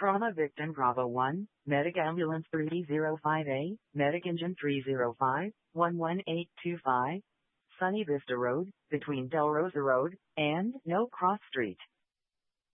Trauma victim Bravo 1, Medic Ambulance 305A, Medic Engine 305, 11825, Sunny Vista Road, between Del Rosa Road and No Cross Street.